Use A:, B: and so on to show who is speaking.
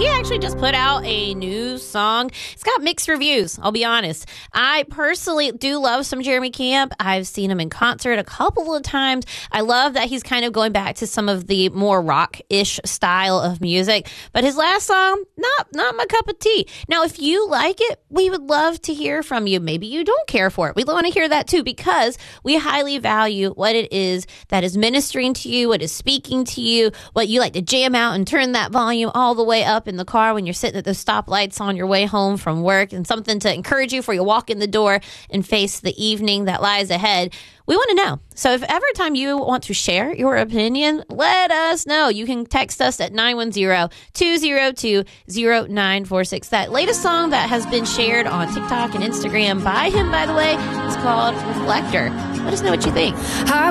A: he actually just put out a new song. It's got mixed reviews, I'll be honest. I personally do love some Jeremy Camp. I've seen him in concert a couple of times. I love that he's kind of going back to some of the more rock-ish style of music. But his last song, not my cup of tea. Now, if you like it, we would love to hear from you. Maybe you don't care for it. We want to hear that too, because we highly value what it is that is ministering to you, what is speaking to you, what you like to jam out and turn that volume all the way up in the car when you're sitting at the stoplights on your way home from work, and something to encourage you before you walk in the door and face the evening that lies ahead. We want to know. So if every time you want to share your opinion, let us know. You can text us at 910-202-0946. That latest song that has been shared on TikTok and Instagram by him, by the way, is called Reflector. Let us know what you think.